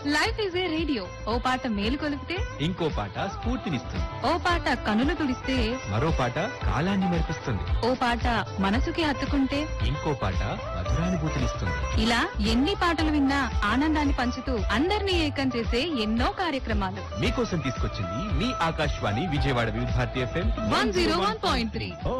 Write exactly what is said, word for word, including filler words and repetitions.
Life is a radio, ఓ పాట మేలు కొలిపితే ఇంకో పాట స్ఫూర్తినిస్తుంది. ఓ పాట కనులు తుడిస్తే మరో పాట కాలాన్ని మెరిపిస్తుంది. ఓ పాట మనసుకి హత్తుకుంటే ఇంకో పాట మధురానుభూతినిస్తుంది. ఇలా ఎన్ని పాటలు విన్నా ఆనందాన్ని పంచుతూ అందరినీ ఏకం చేసే ఎన్నో కార్యక్రమాలు మీకోసం తీసుకొచ్చింది మీ ఆకాశవాణి విజయవాడ వివిధ Bharati FM one zero one point three.